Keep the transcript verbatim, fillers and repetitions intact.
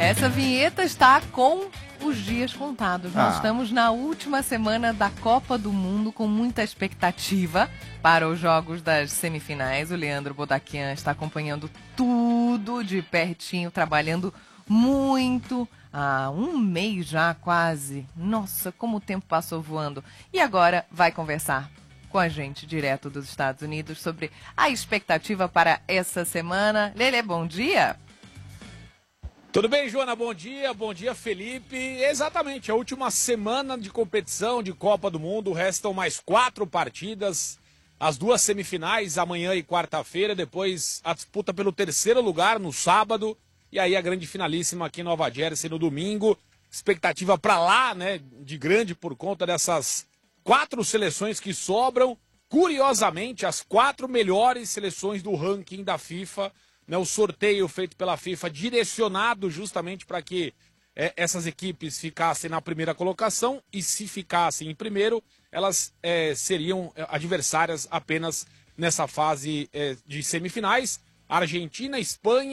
Essa vinheta está com os dias contados. Nós Ah. estamos na última semana da Copa do Mundo com muita expectativa para os jogos das semifinais. O Leandro Bodaquian está acompanhando tudo de pertinho, trabalhando muito. Há um mês já, quase. Nossa, como o tempo passou voando. E agora vai conversar com a gente, direto dos Estados Unidos, sobre a expectativa para essa semana. Lelê, bom dia! Tudo bem, Joana? Bom dia. Bom dia, Felipe. Exatamente, a última semana de competição de Copa do Mundo. Restam mais quatro partidas. As duas semifinais, amanhã e quarta-feira. Depois a disputa pelo terceiro lugar no sábado. E aí a grande finalíssima aqui em Nova Jersey no domingo. Expectativa pra lá, né? De grande por conta dessas quatro seleções que sobram. Curiosamente, as quatro melhores seleções do ranking da FIFA. Né, o sorteio feito pela FIFA direcionado justamente para que é, essas equipes ficassem na primeira colocação e se ficassem em primeiro, elas é, seriam adversárias apenas nessa fase é, de semifinais. Argentina, Espanha